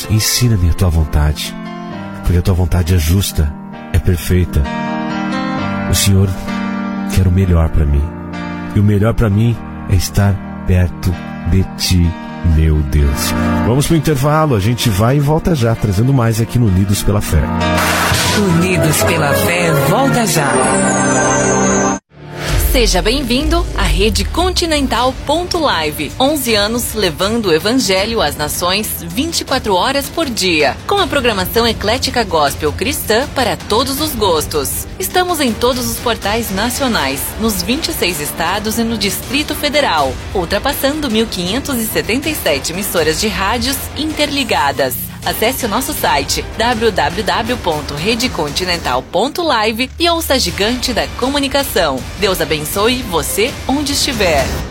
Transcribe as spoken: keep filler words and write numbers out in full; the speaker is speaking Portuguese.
Deus, ensina-me a Tua vontade, porque a Tua vontade é justa, é perfeita. O Senhor quer o melhor para mim, e o melhor para mim é estar perto de Ti, meu Deus. Vamos para o intervalo, a gente vai e volta já, trazendo mais aqui no Unidos pela Fé. Unidos pela Fé, volta já. Seja bem-vindo à Rede Continental ponto live. onze anos levando o Evangelho às nações vinte e quatro horas por dia. Com a programação eclética gospel cristã para todos os gostos. Estamos em todos os portais nacionais, nos vinte e seis estados e no Distrito Federal, ultrapassando mil quinhentas e setenta e sete emissoras de rádios interligadas. Acesse o nosso site w w w ponto rede continental ponto live e ouça a gigante da comunicação. Deus abençoe você onde estiver.